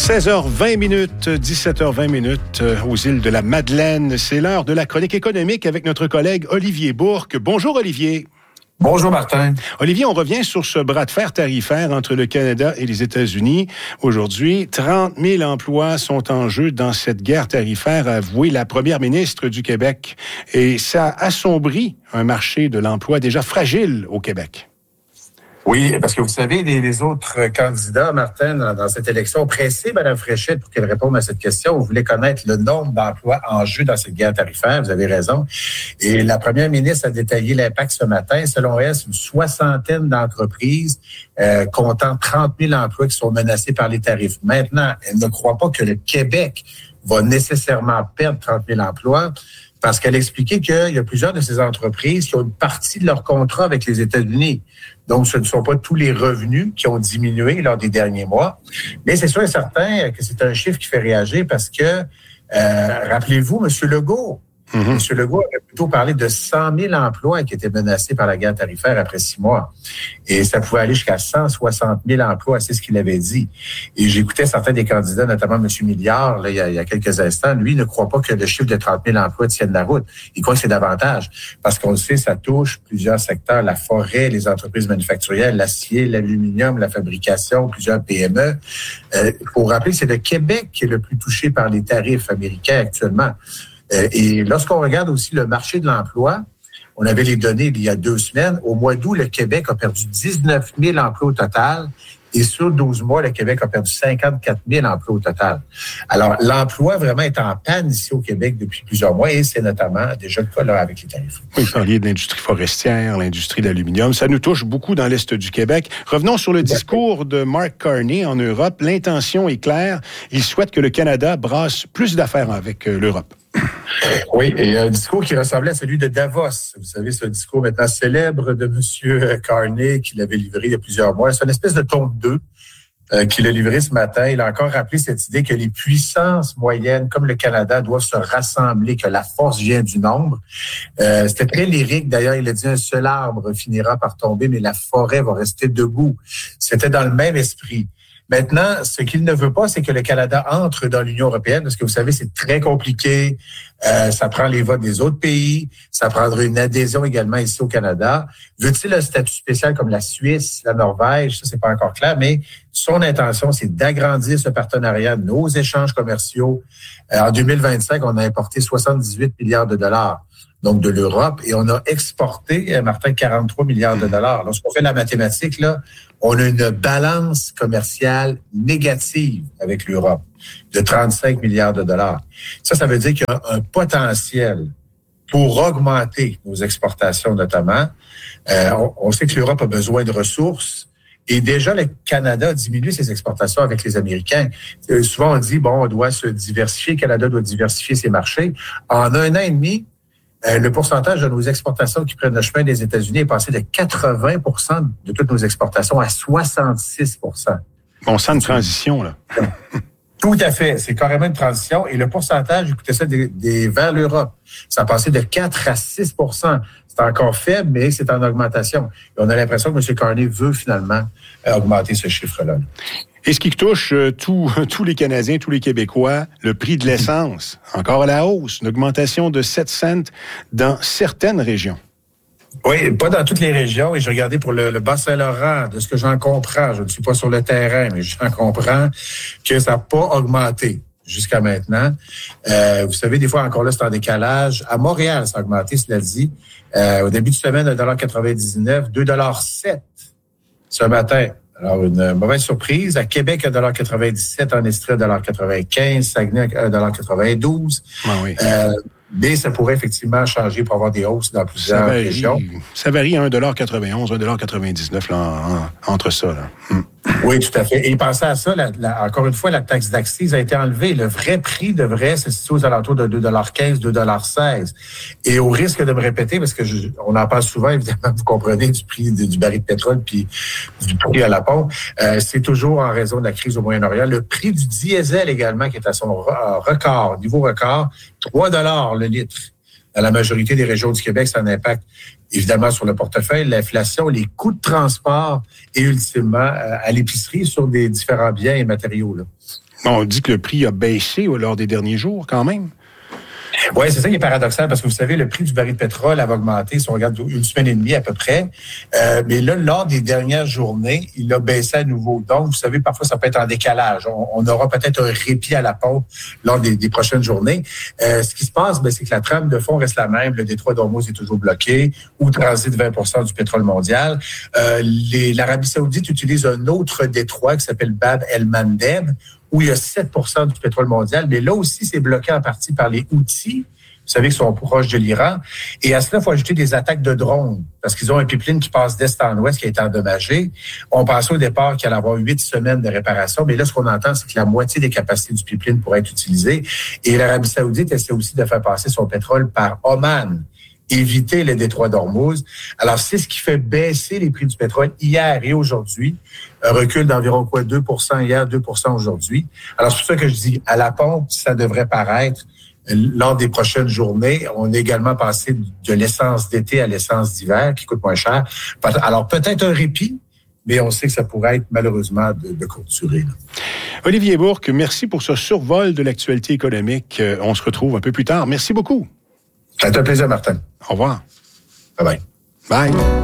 16h20, 17h20 aux îles de la Madeleine. C'est l'heure de la chronique économique avec notre collègue Olivier Bourque. Bonjour Olivier. Bonjour Martin. Olivier, on revient sur ce bras de fer tarifaire entre le Canada et les États-Unis. Aujourd'hui, 30 000 emplois sont en jeu dans cette guerre tarifaire, a avoué la première ministre du Québec. Et ça assombrit un marché de l'emploi déjà fragile au Québec. Oui, parce que vous savez, les autres candidats, Martin, dans cette élection, ont pressé Mme Fréchette pour qu'elle réponde à cette question. Vous voulez connaître le nombre d'emplois en jeu dans cette guerre tarifaire, vous avez raison. Et la première ministre a détaillé l'impact ce matin. Selon elle, c'est une soixantaine d'entreprises comptant 30 000 emplois qui sont menacés par les tarifs. Maintenant, elle ne croit pas que le Québec va nécessairement perdre 30 000 emplois, parce qu'elle expliquait qu'il y a plusieurs de ces entreprises qui ont une partie de leur contrat avec les États-Unis. Donc, ce ne sont pas tous les revenus qui ont diminué lors des derniers mois. Mais c'est sûr et certain que c'est un chiffre qui fait réagir parce que, rappelez-vous, M. Legault, M. Legault avait plutôt parlé de 100 000 emplois qui étaient menacés par la guerre tarifaire après 6 mois. Et ça pouvait aller jusqu'à 160 000 emplois, c'est ce qu'il avait dit. Et j'écoutais certains des candidats, notamment M. Milliard, là, il y a quelques instants. Lui ne croit pas que le chiffre de 30 000 emplois tienne la route. Il croit que c'est davantage. Parce qu'on le sait, ça touche plusieurs secteurs, la forêt, les entreprises manufacturières, l'acier, l'aluminium, la fabrication, plusieurs PME. Il faut rappeler que c'est le Québec qui est le plus touché par les tarifs américains actuellement. Et lorsqu'on regarde aussi le marché de l'emploi, on avait les données il y a 2 semaines. Au mois d'août, le Québec a perdu 19 000 emplois au total. Et sur 12 mois, le Québec a perdu 54 000 emplois au total. Alors, l'emploi vraiment est en panne ici au Québec depuis plusieurs mois et c'est notamment déjà le cas là, avec les tarifs. Oui, vous parliez de l'industrie forestière, l'industrie de l'aluminium. Ça nous touche beaucoup dans l'Est du Québec. Revenons sur le discours de Mark Carney en Europe. L'intention est claire. Il souhaite que le Canada brasse plus d'affaires avec l'Europe. Oui, et un discours qui ressemblait à celui de Davos. Vous savez, ce discours maintenant célèbre de M. Carney qu'il avait livré il y a plusieurs mois. C'est une espèce de ton 2 qu'il a livré ce matin. Il a encore rappelé cette idée que les puissances moyennes, comme le Canada, doivent se rassembler, que la force vient du nombre. C'était très lyrique. D'ailleurs, il a dit « Un seul arbre finira par tomber, mais la forêt va rester debout ». C'était dans le même esprit. Maintenant, ce qu'il ne veut pas, c'est que le Canada entre dans l'Union européenne, parce que vous savez, c'est très compliqué. Ça prend les votes des autres pays. Ça prendrait une adhésion également ici au Canada. Veut-il un statut spécial comme la Suisse, la Norvège? Ça, c'est pas encore clair, mais son intention, c'est d'agrandir ce partenariat, nos échanges commerciaux. En 2025, on a importé 78 milliards de dollars. Donc de l'Europe, et on a exporté, Martin, 43 milliards de dollars. Lorsqu'on fait la mathématique, là, on a une balance commerciale négative avec l'Europe de 35 milliards de dollars. Ça veut dire qu'il y a un potentiel pour augmenter nos exportations notamment. On sait que l'Europe a besoin de ressources. Et déjà, le Canada a diminué ses exportations avec les Américains. Souvent, on dit, bon, on doit se diversifier. Le Canada doit diversifier ses marchés. En 1 an et demi, le pourcentage de nos exportations qui prennent le chemin des États-Unis est passé de 80 % de toutes nos exportations à 66 %. On sent une transition, là. Tout à fait. C'est carrément une transition. Et le pourcentage, écoutez ça, vers l'Europe, ça a passé de 4 à 6 %. C'est encore faible, mais c'est en augmentation. Et on a l'impression que M. Carney veut finalement augmenter ce chiffre-là. Et ce qui touche tous les Canadiens, tous les Québécois, le prix de l'essence, encore à la hausse, une augmentation de 7 cents dans certaines régions. Oui, pas dans toutes les régions. Et j'ai regardé pour le Bas-Saint-Laurent, de ce que j'en comprends. Je ne suis pas sur le terrain, mais j'en comprends que ça n'a pas augmenté jusqu'à maintenant. Vous savez, des fois, encore là, c'est en décalage. À Montréal, ça a augmenté, cela dit. Au début de semaine, 1,99 $, 2,07 $ ce matin. Alors, une mauvaise surprise. À Québec, 1,97 $, en Estrie, 1,95 $, Saguenay, 1,92 $. Ah oui. Mais ça pourrait effectivement changer pour avoir des hausses dans plusieurs régions. Ça varie à 1,91 $, 1,99 $, entre ça. Là. Oui, tout à fait. Et pensez à ça, encore une fois, la taxe d'accise a été enlevée. Le vrai prix devrait se situer aux alentours de 2,15 $, 2,16 $. Et au risque de me répéter, parce que on en parle souvent, évidemment, vous comprenez, du prix du baril de pétrole puis du prix à la pompe, c'est toujours en raison de la crise au Moyen-Orient. Le prix du diesel également, qui est à son record, niveau record, 3 $ le litre. dans la majorité des régions du Québec, ça a un impact évidemment sur le portefeuille, l'inflation, les coûts de transport et ultimement à l'épicerie sur des différents biens et matériaux. Là. On dit que le prix a baissé lors des derniers jours quand même. Oui, c'est ça qui est paradoxal parce que vous savez, le prix du baril de pétrole avait augmenté, si on regarde une semaine et demie à peu près. Mais là, lors des dernières journées, il a baissé à nouveau. Donc, vous savez, parfois, ça peut être en décalage. On aura peut-être un répit à la pompe lors des prochaines journées. Ce qui se passe, c'est que la trame de fond reste la même. Le détroit d'Ormuz est toujours bloqué, où transite 20% du pétrole mondial. L'Arabie saoudite utilise un autre détroit qui s'appelle Bab el-Mandeb, où il y a 7% du pétrole mondial, mais là aussi, c'est bloqué en partie par les Houthis, vous savez, qui sont proches de l'Iran. Et à cela, il faut ajouter des attaques de drones, parce qu'ils ont un pipeline qui passe d'est en ouest qui a été endommagé. On pensait au départ qu'il allait avoir 8 semaines de réparation, mais là, ce qu'on entend, c'est que la moitié des capacités du pipeline pourraient être utilisées. Et l'Arabie saoudite essaie aussi de faire passer son pétrole par Oman, éviter le détroit d'Ormuz. Alors, c'est ce qui fait baisser les prix du pétrole hier et aujourd'hui. Un recul d'environ 2% hier, 2% aujourd'hui. Alors, c'est pour ça que je dis, à la pompe, ça devrait paraître lors des prochaines journées. On est également passé de l'essence d'été à l'essence d'hiver, qui coûte moins cher. Alors, peut-être un répit, mais on sait que ça pourrait être malheureusement de courte durée. Là. Olivier Bourque, merci pour ce survol de l'actualité économique. On se retrouve un peu plus tard. Merci beaucoup. Ça a été un plaisir, Martin. Au revoir. Bye-bye. Bye.